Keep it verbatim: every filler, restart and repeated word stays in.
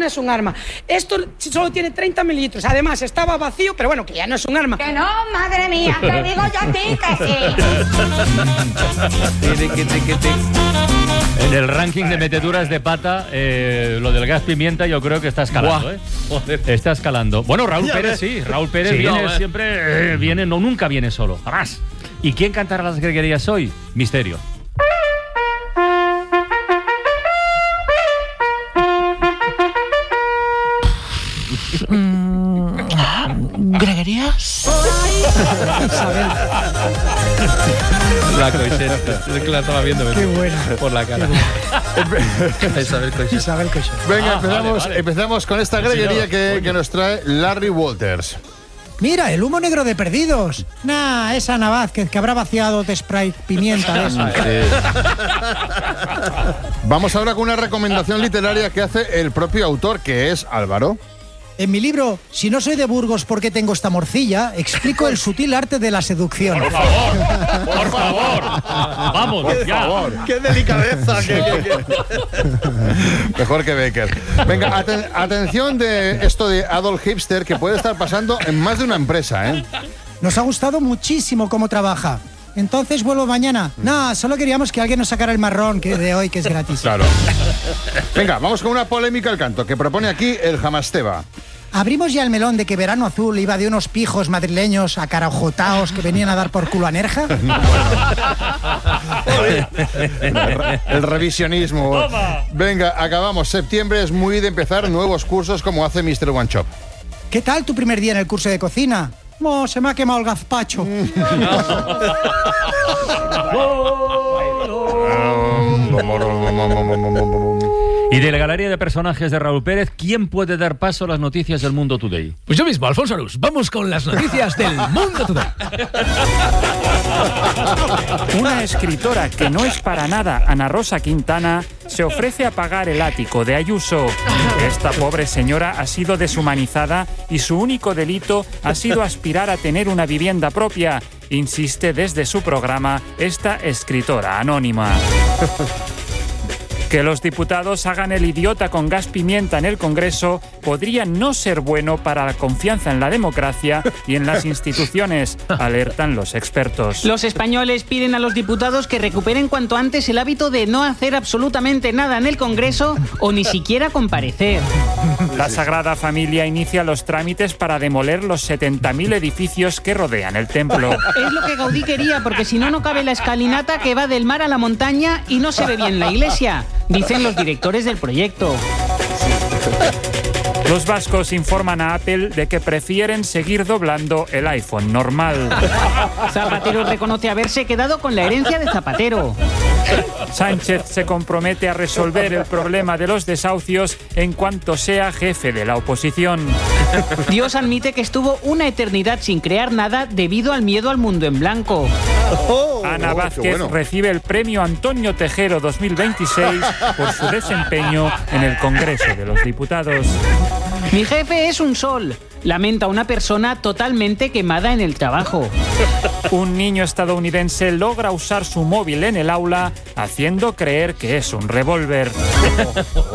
es un arma. Esto solo tiene treinta mililitros. Además, estaba vacío, pero bueno, que ya no es un arma. Que no, madre mía, te digo yo a ti que sí. En el ranking de meteduras de pata, eh, lo del gas pimienta yo creo que está escalando, ¿eh? Está escalando. Bueno, Raúl Pérez sí, Raúl Pérez Sí, viene no, eh. siempre, eh, viene, no, nunca viene solo, jamás. ¿Y quién cantará las greguerías hoy? Misterio. ¿Greguerías? Isabel. La Coixet. Es que la estaba viendo. Qué buena. Por la cara. Isabel Coixet. Isabel Coixet. Venga, Ah, empezamos, vale, vale. empezamos con esta greguería que, que nos trae Larry Walters. Mira, el humo negro de Perdidos. Nah, esa Ana Vázquez que habrá vaciado de Sprite pimienta de eso. Vamos ahora con una recomendación literaria que hace el propio autor, que es Álvaro. En mi libro, Si no soy de Burgos, ¿por qué tengo esta morcilla?, explico el sutil arte de la seducción. Por favor, por favor. Vamos, ya. ¡Qué delicadeza! que, que, que. Mejor que Becker. Venga, aten- atención de esto de Adolf Hipster, que puede estar pasando en más de una empresa, ¿eh? Nos ha gustado muchísimo cómo trabaja. Entonces vuelvo mañana. No, solo queríamos que alguien nos sacara el marrón que de hoy, que es gratis. Claro. Venga, vamos con una polémica al canto que propone aquí el Jamasteba. Abrimos ya el melón de que Verano Azul iba de unos pijos madrileños acarajotaos que venían a dar por culo a Nerja. El revisionismo. Venga, acabamos. Septiembre es muy de empezar nuevos cursos como hace mister One Shop. ¿Qué tal tu primer día en el curso de cocina? No, se me ha quemado el gazpacho. Y de la galería de personajes de Raúl Pérez, ¿quién puede dar paso a las noticias del Mundo Today? Pues yo mismo, Alfonso Arús. Vamos con las noticias del Mundo Today. Una escritora que no es para nada Ana Rosa Quintana se ofrece a pagar el ático de Ayuso. Esta pobre señora ha sido deshumanizada y su único delito ha sido aspirar a tener una vivienda propia, insiste desde su programa esta escritora anónima. Que los diputados hagan el idiota con gas pimienta en el Congreso podría no ser bueno para la confianza en la democracia y en las instituciones, alertan los expertos. Los españoles piden a los diputados que recuperen cuanto antes el hábito de no hacer absolutamente nada en el Congreso o ni siquiera comparecer. La Sagrada Familia inicia los trámites para demoler los setenta mil edificios que rodean el templo. Es lo que Gaudí quería, porque si no, no cabe la escalinata que va del mar a la montaña y no se ve bien la iglesia, dicen los directores del proyecto. Los vascos informan a Apple de que prefieren seguir doblando el iPhone normal. Zapatero reconoce haberse quedado con la herencia de Zapatero. Sánchez se compromete a resolver el problema de los desahucios en cuanto sea jefe de la oposición. Dios admite que estuvo una eternidad sin crear nada debido al miedo al mundo en blanco. Ana oh, qué Vázquez bueno. recibe el premio Antonio Tejero dos mil veintiséis por su desempeño en el Congreso de los Diputados. Mi jefe es un sol, lamenta una persona totalmente quemada en el trabajo. Un niño estadounidense logra usar su móvil en el aula haciendo creer que es un revólver.